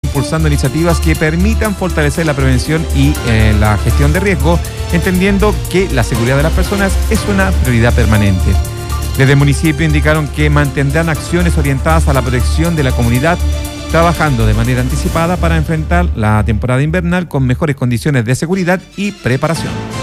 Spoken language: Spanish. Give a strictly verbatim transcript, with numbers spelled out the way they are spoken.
impulsando iniciativas que permitan fortalecer la prevención y eh, la gestión de riesgo, entendiendo que la seguridad de las personas es una prioridad permanente. Desde el municipio indicaron que mantendrán acciones orientadas a la protección de la comunidad, trabajando de manera anticipada para enfrentar la temporada invernal con mejores condiciones de seguridad y preparación.